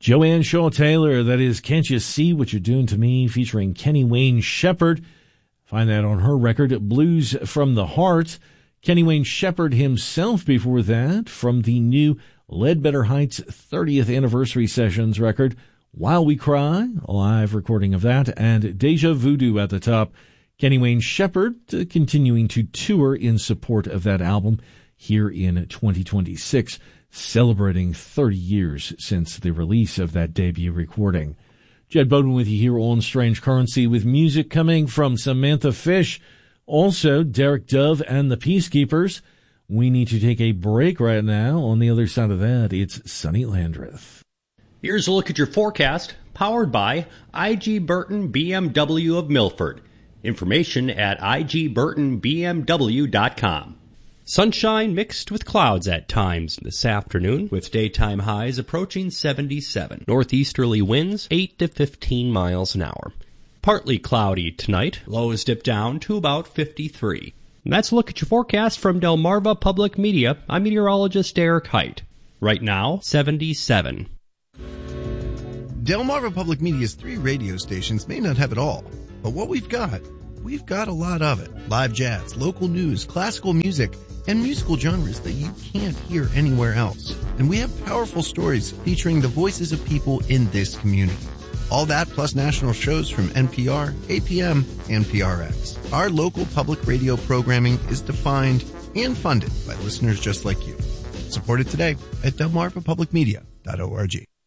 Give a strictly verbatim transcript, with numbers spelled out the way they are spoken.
Joanne Shaw Taylor, that is Can't You See What You're Doing to Me, featuring Kenny Wayne Shepherd. Find that on her record, Blues from the Heart. Kenny Wayne Shepherd himself before that, from the new Ledbetter Heights thirtieth Anniversary Sessions record, While We Cry, a live recording of that, and Deja Voodoo at the top. Kenny Wayne Shepherd uh, continuing to tour in support of that album here in twenty twenty-six, celebrating thirty years since the release of that debut recording. Jed Bowden with you here on Strange Currency, with music coming from Samantha Fish, also Derek Dove and the Peacekeepers. We need to take a break right now. On the other side of that, it's Sonny Landreth. Here's a look at your forecast, powered by I G Burton B M W of Milford. Information at I G Burton B M W dot com. Sunshine mixed with clouds at times this afternoon, with daytime highs approaching seventy-seven. Northeasterly winds eight to fifteen miles an hour. Partly cloudy tonight, lows dip down to about fifty-three. And that's a look at your forecast from Delmarva Public Media. I'm meteorologist Derek Height. Right now, seventy-seven. Delmarva Public Media's three radio stations may not have it all, but what we've got, we've got a lot of it. Live jazz, local news, classical music, and musical genres that you can't hear anywhere else. And we have powerful stories featuring the voices of people in this community. All that plus national shows from N P R, A P M, and P R X. Our local public radio programming is defined and funded by listeners just like you. Support it today at delmarva public media dot org.